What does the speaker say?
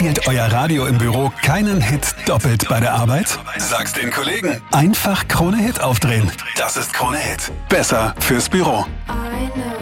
Spielt euer Radio im Büro keinen Hit doppelt bei der Arbeit? Sag's den Kollegen. Einfach Krone Hit aufdrehen. Das ist Krone Hit. Besser fürs Büro.